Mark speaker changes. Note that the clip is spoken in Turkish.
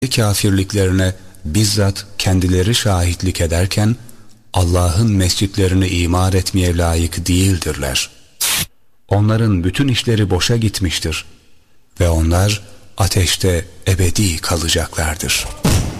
Speaker 1: kafirliklerine bizzat kendileri şahitlik ederken Allah'ın mescitlerini imar etmeye layık değildirler. Onların bütün işleri boşa gitmiştir ve onlar ateşte ebedi kalacaklardır.